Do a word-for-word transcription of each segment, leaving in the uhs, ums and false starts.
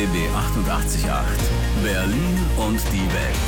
B achtundachtzig Komma acht. Berlin und die Welt.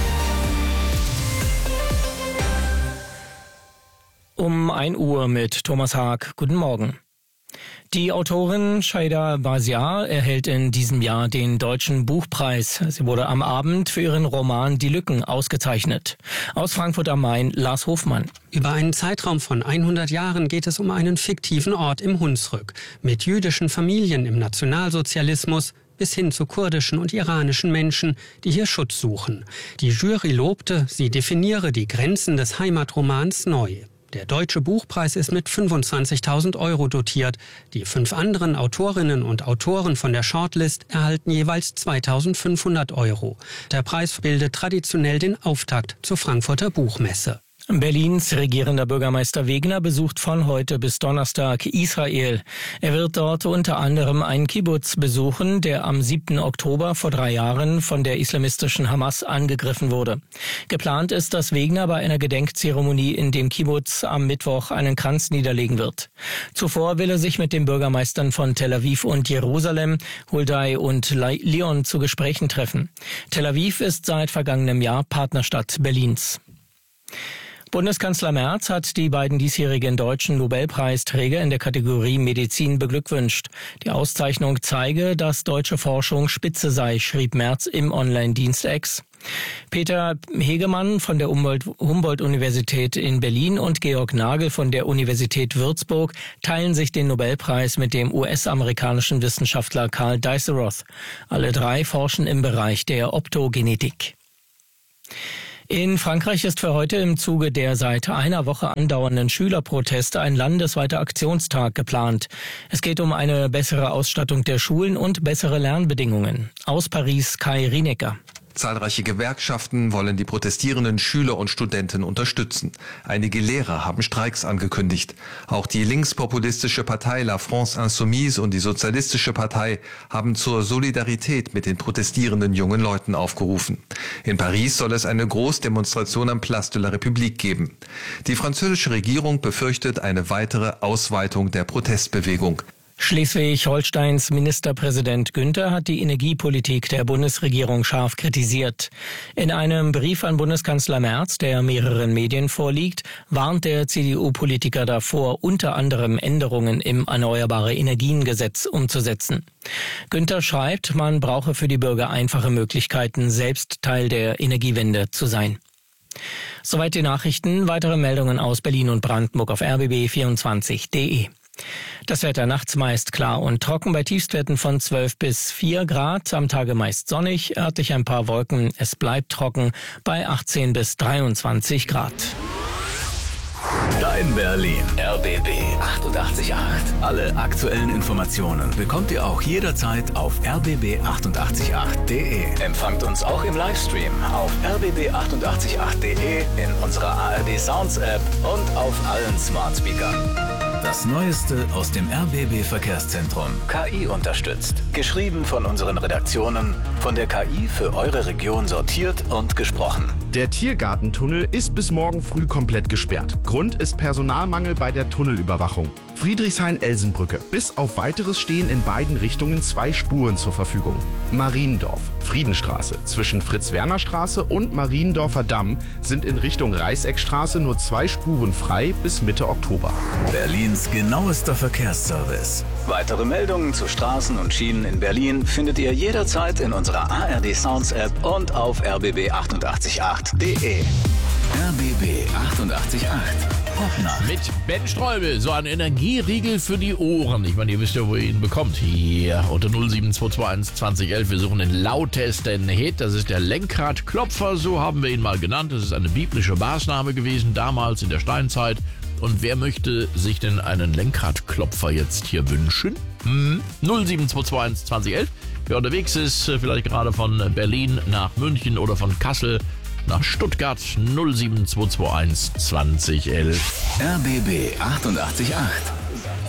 Um ein Uhr mit Thomas Haag. Guten Morgen. Die Autorin Shaida Baziar erhält in diesem Jahr den Deutschen Buchpreis. Sie wurde am Abend für ihren Roman Die Lücken ausgezeichnet. Aus Frankfurt am Main, Lars Hofmann. Über einen Zeitraum von hundert Jahren geht es um einen fiktiven Ort im Hunsrück mit jüdischen Familien im Nationalsozialismus bis hin zu kurdischen und iranischen Menschen, die hier Schutz suchen. Die Jury lobte, sie definiere die Grenzen des Heimatromans neu. Der Deutsche Buchpreis ist mit fünfundzwanzigtausend Euro dotiert. Die fünf anderen Autorinnen und Autoren von der Shortlist erhalten jeweils zweitausendfünfhundert Euro. Der Preis bildet traditionell den Auftakt zur Frankfurter Buchmesse. Berlins regierender Bürgermeister Wegner besucht von heute bis Donnerstag Israel. Er wird dort unter anderem einen Kibbutz besuchen, der am siebten Oktober vor drei Jahren von der islamistischen Hamas angegriffen wurde. Geplant ist, dass Wegner bei einer Gedenkzeremonie in dem Kibbutz am Mittwoch einen Kranz niederlegen wird. Zuvor will er sich mit den Bürgermeistern von Tel Aviv und Jerusalem, Huldai und Lyon zu Gesprächen treffen. Tel Aviv ist seit vergangenem Jahr Partnerstadt Berlins. Bundeskanzler Merz hat die beiden diesjährigen deutschen Nobelpreisträger in der Kategorie Medizin beglückwünscht. Die Auszeichnung zeige, dass deutsche Forschung Spitze sei, schrieb Merz im Online-Dienst X. Peter Hegemann von der Humboldt-Universität in Berlin und Georg Nagel von der Universität Würzburg teilen sich den Nobelpreis mit dem U S-amerikanischen Wissenschaftler Karl Dies-Roth. Alle drei forschen im Bereich der Optogenetik. In Frankreich ist für heute im Zuge der seit einer Woche andauernden Schülerproteste ein landesweiter Aktionstag geplant. Es geht um eine bessere Ausstattung der Schulen und bessere Lernbedingungen. Aus Paris Kai Rienecker. Zahlreiche Gewerkschaften wollen die protestierenden Schüler und Studenten unterstützen. Einige Lehrer haben Streiks angekündigt. Auch die linkspopulistische Partei La France Insoumise und die Sozialistische Partei haben zur Solidarität mit den protestierenden jungen Leuten aufgerufen. In Paris soll es eine Großdemonstration am Place de la République geben. Die französische Regierung befürchtet eine weitere Ausweitung der Protestbewegung. Schleswig-Holsteins Ministerpräsident Günther hat die Energiepolitik der Bundesregierung scharf kritisiert. In einem Brief an Bundeskanzler Merz, der mehreren Medien vorliegt, warnt der C D U-Politiker davor, unter anderem Änderungen im Erneuerbare-Energien-Gesetz umzusetzen. Günther schreibt, man brauche für die Bürger einfache Möglichkeiten, selbst Teil der Energiewende zu sein. Soweit die Nachrichten. Weitere Meldungen aus Berlin und Brandenburg auf r b b vierundzwanzig punkt d e. Das Wetter nachts meist klar und trocken bei Tiefstwerten von zwölf bis vier Grad, am Tage meist sonnig, örtlich ein paar Wolken, es bleibt trocken bei achtzehn bis dreiundzwanzig Grad. Dein Berlin. R B B achtundachtzig Komma acht. Alle aktuellen Informationen bekommt ihr auch jederzeit auf r b b achtundachtzig Komma acht punkt d e. Empfangt uns auch im Livestream auf r b b achtundachtzig Komma acht punkt d e, in unserer A R D Sounds App und auf allen Smart Speakern. Das Neueste aus dem R B B Verkehrszentrum. K I unterstützt. Geschrieben von unseren Redaktionen, von der K I für eure Region sortiert und gesprochen. Der Tiergartentunnel ist bis morgen früh komplett gesperrt. Grund ist Personalmangel bei der Tunnelüberwachung. Friedrichshain-Elsenbrücke. Bis auf Weiteres stehen in beiden Richtungen zwei Spuren zur Verfügung. Mariendorf, Friedenstraße. Zwischen Fritz-Werner-Straße und Mariendorfer Damm sind in Richtung Reißeckstraße nur zwei Spuren frei bis Mitte Oktober. Berlins genauester Verkehrsservice. Weitere Meldungen zu Straßen und Schienen in Berlin findet ihr jederzeit in unserer A R D Sounds App und auf r b b achtundachtzig Komma acht punkt d e. R B B achtundachtzig Komma acht. Popnacht. Mit Ben Streubel, so ein Energieriegel für die Ohren. Ich meine, ihr wisst ja, wo ihr ihn bekommt. Hier unter null sieben zwei zwei eins zwanzig elf. Wir suchen den lautesten Hit. Das ist der Lenkradklopfer, so haben wir ihn mal genannt. Das ist eine biblische Maßnahme gewesen, damals in der Steinzeit. Und wer möchte sich denn einen Lenkradklopfer jetzt hier wünschen? Hm? null sieben zwei zwei eins zwanzig elf. Wer unterwegs ist, vielleicht gerade von Berlin nach München oder von Kassel nach Stuttgart, null sieben zwei zwei eins zwanzig elf. R B B achtundachtzig Komma acht.